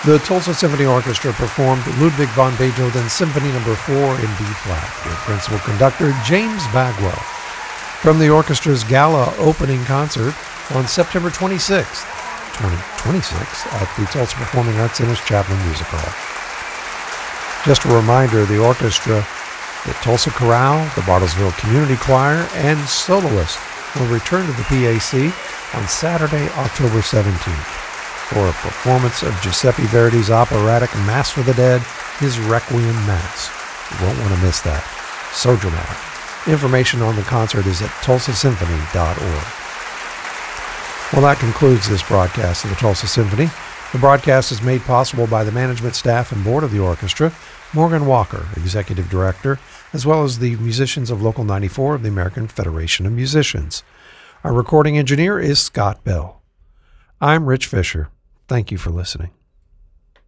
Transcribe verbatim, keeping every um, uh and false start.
The Tulsa Symphony Orchestra performed Ludwig van Beethoven's Symphony Number four in B-flat with principal conductor James Bagwell from the orchestra's gala opening concert on September twenty-sixth, twenty twenty-six at the Tulsa Performing Arts Center's Chapman Music Hall. Just a reminder, the orchestra, the Tulsa Chorale, the Bartlesville Community Choir, and soloists will return to the P A C on Saturday, October seventeenth. For a performance of Giuseppe Verdi's operatic Mass for the Dead, his Requiem Mass. You won't want to miss that. So dramatic. Information on the concert is at tulsa symphony dot org. Well, that concludes this broadcast of the Tulsa Symphony. The broadcast is made possible by the management staff and board of the orchestra, Morgan Walker, executive director, as well as the musicians of Local ninety-four of the American Federation of Musicians. Our recording engineer is Scott Bell. I'm Rich Fisher. Thank you for listening.